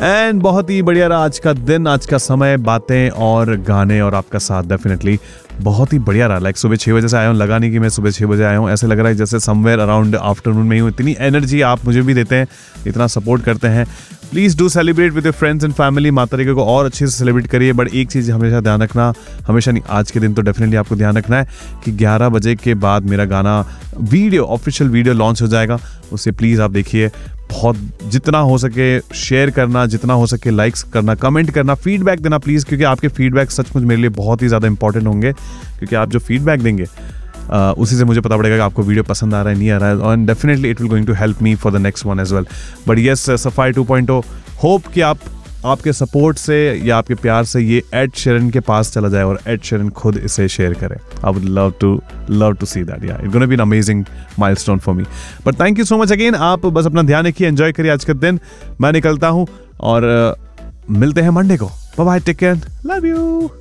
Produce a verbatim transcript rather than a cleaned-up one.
And बहुत ही बढ़िया रहा आज का दिन, आज का समय, बातें और गाने और आपका साथ डेफिनेटली बहुत ही बढ़िया रहा। लाइक सुबह छः बजे से आया हूँ, लगा नहीं कि मैं सुबह छः बजे आया हूँ, ऐसे लग रहा है जैसे समवेयर अराउंड आफ्टरनून में ही हूँ। इतनी एनर्जी आप मुझे भी देते हैं, इतना सपोर्ट करते हैं। Please do celebrate with your friends and family. Mata Rani को और अच्छे से सेलिब्रेट करिए। बट एक चीज़ हमेशा ध्यान रखना, हमेशा नहीं, आज के दिन तो डेफिनेटली आपको ध्यान रखना है कि ग्यारह बजे के बाद मेरा गाना वीडियो, ऑफिशियल वीडियो लॉन्च हो जाएगा। उसे प्लीज़ आप देखिए, बहुत जितना हो सके शेयर करना, जितना हो सके लाइक्स करना, कमेंट करना, फीडबैक देना प्लीज़, क्योंकि आपके फीडबैक सचमुच मेरे लिए बहुत ही ज़्यादा इंपॉर्टेंट होंगे। क्योंकि आप जो फीडबैक देंगे Uh, उसी से मुझे पता पड़ेगा कि आपको वीडियो पसंद आ रहा है, नहीं आ रहा है, and definitely it will going to help me for the next one as well. But yes, सफाई टू पॉइंट ओ, होप कि आप आपके सपोर्ट से या आपके प्यार से ये एड शेरन के पास चला जाए और एड शेरन खुद इसे शेयर करे। I would love to love to see that. या it's gonna be an amazing milestone for me. But thank you so much again. आप बस अपना ध्यान रखिए, एंजॉय करिए आज का दिन। मैं निकलता हूँ और uh, मिलते हैं मंडे को। Bye bye, take care, love you.